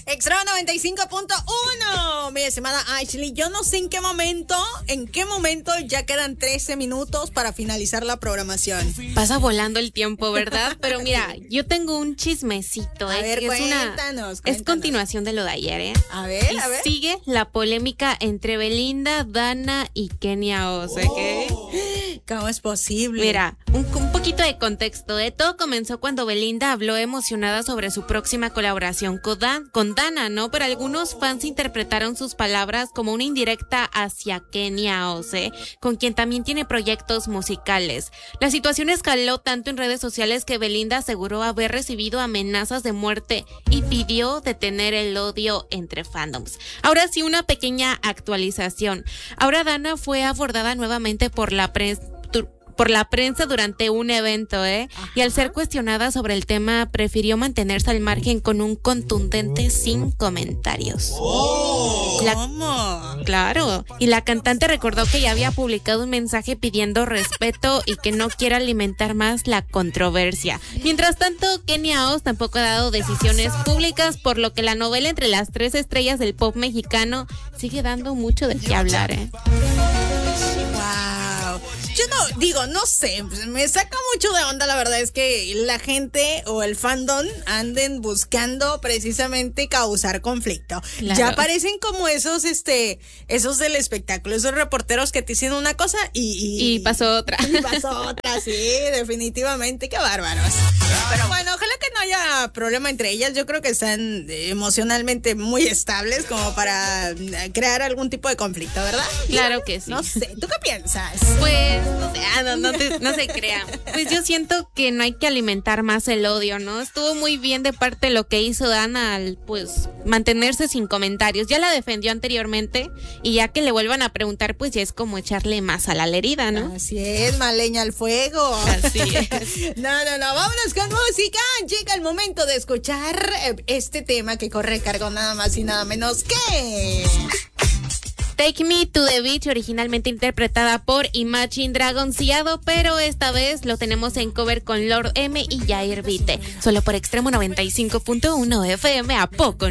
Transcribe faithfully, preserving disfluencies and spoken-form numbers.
Extra noventa y cinco punto uno, mi estimada Ashley. Yo no sé en qué momento, en qué momento ya quedan trece minutos para finalizar la programación. Pasa volando el tiempo, ¿verdad? Pero mira, yo tengo un chismecito. A ¿eh? ver, que cuéntanos, es, una, cuéntanos. es continuación de lo de ayer, ¿eh? A ver, y a ver. sigue la polémica entre Belinda, Dana y Kenia Oz, ¿eh? Oh, ¿cómo es posible? Mira, un, un poquito de contexto, ¿eh? Todo comenzó cuando Belinda habló emocionada sobre su próxima colaboración con, Dan, con Dana, ¿no? Pero algunos fans interpretaron sus palabras como una indirecta hacia Kenia Oz, ¿eh? Con quien también tiene proyectos musicales. La situación escaló tanto en redes sociales que Belinda aseguró haber recibido amenazas de muerte y pidió detener el odio entre fandoms. Ahora sí, una pequeña actualización. Ahora Dana fue abordada nuevamente por la prensa por la prensa durante un evento, ¿eh? Ajá. Y al ser cuestionada sobre el tema, prefirió mantenerse al margen con un contundente sin comentarios. Oh, la, ¿Cómo? Claro. Y la cantante recordó que ya había publicado un mensaje pidiendo respeto y que no quiere alimentar más la controversia. Mientras tanto, Kenia Oz tampoco ha dado decisiones públicas, por lo que la novela entre las tres estrellas del pop mexicano sigue dando mucho de qué hablar, ¿eh? Wow. Yo no, digo, no sé, me saca mucho de onda, la verdad es que la gente o el fandom anden buscando precisamente causar conflicto. Claro. Ya parecen como esos, este, esos del espectáculo, esos reporteros que te dicen una cosa y... Y, y pasó otra. Y pasó otra, sí, definitivamente, qué bárbaros. Pero bueno, ojalá que no haya problema entre ellas, yo creo que están emocionalmente muy estables como para crear algún tipo de conflicto, ¿verdad? Claro que sí. No sé, ¿tú qué piensas? Pues, no sé, ah, no, no, te, no se crean. Pues yo siento que no hay que alimentar más el odio, ¿no? Estuvo muy bien de parte lo que hizo Dana al, pues, mantenerse sin comentarios. Ya la defendió anteriormente y ya que le vuelvan a preguntar, pues ya es como echarle más a la herida, ¿no? Así es, más leña al fuego. Así es. No, no, no, vámonos con música. Llega el momento de escuchar este tema que corre cargo nada más y nada menos que... Take Me to the Beach, originalmente interpretada por Imagine Dragons, pero esta vez lo tenemos en cover con Lord M y Jair Vite. Solo por Extremo noventa y cinco punto uno F M, ¿a poco?